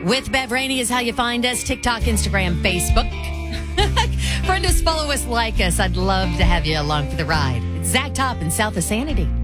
With Bev Rainey is how you find us. TikTok, Instagram, Facebook. Friend us, follow us, like us. I'd love to have you along for the ride. It's Zach Top and South of Sanity.